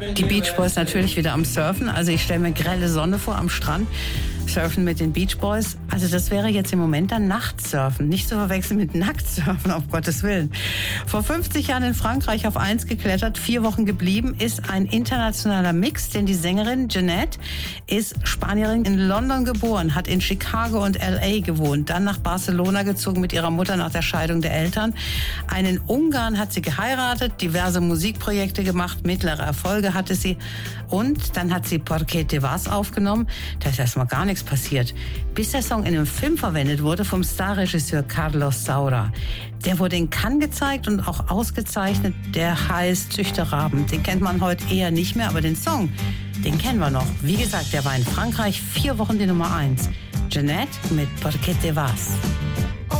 Die Beach Boys natürlich wieder am Surfen. Also ich stelle mir grelle Sonne vor am Strand. Surfen mit den Beach Boys. Also das wäre jetzt im Moment dann Nachtsurfen. Nicht zu verwechseln mit Nacktsurfen, auf Gottes Willen. Vor 50 Jahren in Frankreich auf 1 geklettert, 4 Wochen geblieben, ist ein internationaler Mix, denn die Sängerin Jeanette ist Spanierin, in London geboren, hat in Chicago und L.A. gewohnt, dann nach Barcelona gezogen mit ihrer Mutter nach der Scheidung der Eltern. Einen Ungarn hat sie geheiratet, diverse Musikprojekte gemacht, mittlere Erfolge hatte sie und dann hat sie Porque te vas aufgenommen. Da ist erstmal gar nichts passiert, bis der Song in einem Film verwendet wurde vom Starregisseur Carlos Saura. Der wurde in Cannes gezeigt und auch ausgezeichnet. Der heißt Züchterraben. Den kennt man heute eher nicht mehr, aber den Song, den kennen wir noch. Wie gesagt, der war in Frankreich 4 Wochen die Nummer 1. Jeanette mit Porque te vas.